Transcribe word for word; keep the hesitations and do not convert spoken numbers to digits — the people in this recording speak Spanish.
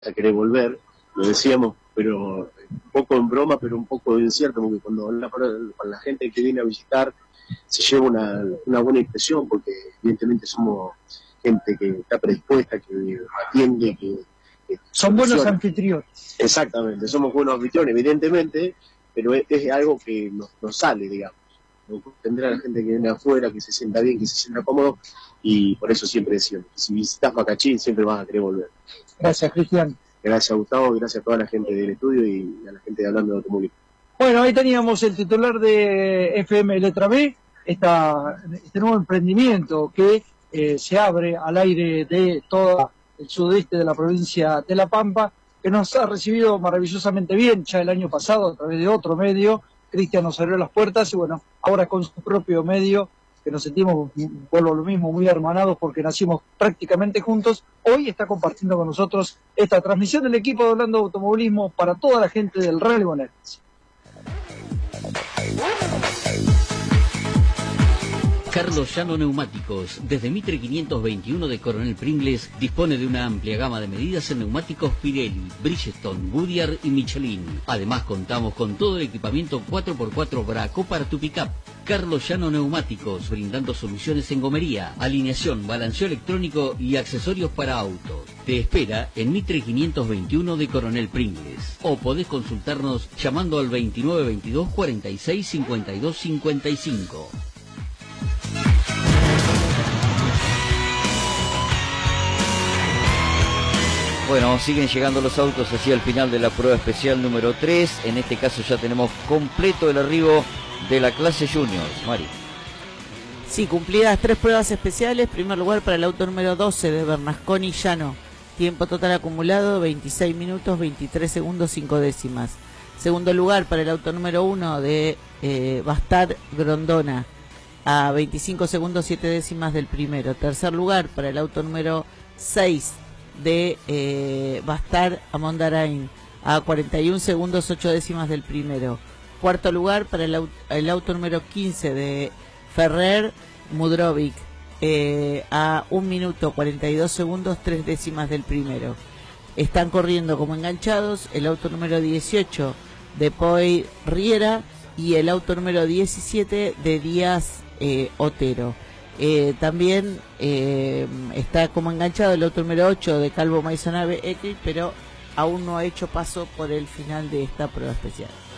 a querer volver, lo decíamos, pero un poco en broma, pero un poco incierto, porque cuando habla con la gente que viene a visitar, se lleva una, una buena impresión, porque evidentemente somos gente que está predispuesta, que atiende, que... que Son buenos anfitriones. Exactamente, somos buenos anfitriones, evidentemente, pero es, es algo que nos, nos sale, digamos. Tendrá a la gente que viene afuera, que se sienta bien, que se sienta cómodo, y por eso siempre decimos, si visitas Macachín siempre vas a querer volver. Gracias, Cristian. Gracias, Gustavo, gracias a toda la gente del estudio y a la gente de Hablando de Automóvil. Bueno, ahí teníamos el titular de F M Letra B, esta, este nuevo emprendimiento que eh, se abre al aire de todo el sudeste de la provincia de La Pampa, que nos ha recibido maravillosamente bien ya el año pasado a través de otro medio. Cristian nos abrió las puertas y bueno, ahora con su propio medio, que nos sentimos, vuelvo a lo mismo, muy hermanados porque nacimos prácticamente juntos, hoy está compartiendo con nosotros esta transmisión del equipo de Hablando de Automovilismo para toda la gente del Rally Bonaerense. Carlos Llano Neumáticos, desde Mitre quinientos veintiuno de Coronel Pringles, dispone de una amplia gama de medidas en neumáticos Pirelli, Bridgestone, Goodyear y Michelin. Además contamos con todo el equipamiento cuatro por cuatro Braco para tu pickup. Carlos Llano Neumáticos, brindando soluciones en gomería, alineación, balanceo electrónico y accesorios para autos. Te espera en Mitre quinientos veintiuno de Coronel Pringles. O podés consultarnos llamando al veintinueve veintidós cuarenta y seis cincuenta y dos cincuenta y cinco. Bueno, siguen llegando los autos hacia el final de la prueba especial número tres. En este caso ya tenemos completo el arribo de la clase Juniors. Mari. Sí, cumplidas tres pruebas especiales. Primer lugar para el auto número doce de Bernasconi Llano. Tiempo total acumulado veintiséis minutos, veintitrés segundos, cinco décimas. Segundo lugar para el auto número uno de eh, Bastard Grondona. A veinticinco segundos, siete décimas del primero. Tercer lugar para el auto número seis de eh, Bastard Amondarain. A cuarenta y un segundos, ocho décimas del primero. Cuarto lugar para el, auto, el auto número quince de Ferrer Mudrovic. Eh, a un minuto, cuarenta y dos segundos, tres décimas del primero. Están corriendo como enganchados el auto número dieciocho de Poi Riera y el auto número diecisiete de Díaz eh, Otero. Eh, también eh, está como enganchado el auto número ocho de Calvo Maisonave X, pero aún no ha hecho paso por el final de esta prueba especial.